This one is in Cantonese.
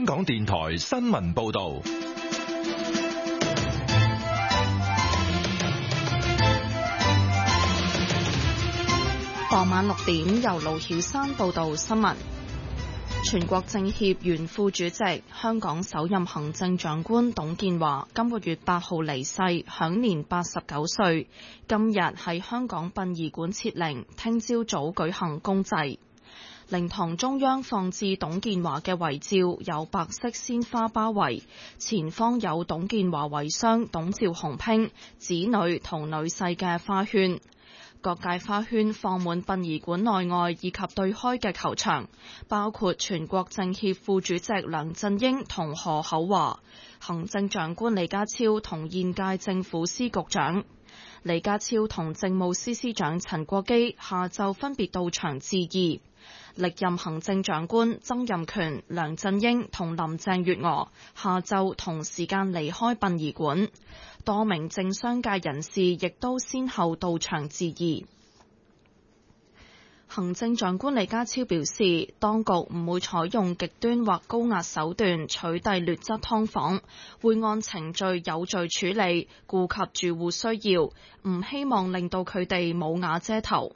港電台新聞報道。 傍晚6點，由盧曉珊報道新聞。全國政協原副主席、香港首任行政長官董建華今個月8號離世，享年89歲。今日喺香港殯儀館設靈，聽朝早舉行公祭。靈堂中央放置董建華嘅遺照，有白色鮮花包圍，前方有董建華遺孀董趙鴻拼、子女同女婿嘅花圈。各界花圈放滿殯儀館內外以及對開嘅球場，包括全國政協副主席梁振英同何厚鏵、行政長官李家超同現屆政府司局長。李家超同政務司司長陳國基下晝分別到場致意。歷任行政長官曾蔭權、梁振英同林鄭月娥下晝同時間離開殯儀館，多名政商界人士亦都先後到場致意。行政長官李家超表示，當局唔會採用極端或高壓手段取締劣質劏房，會按程序有序處理，顧及住戶需要，唔希望令到佢哋冇瓦遮頭。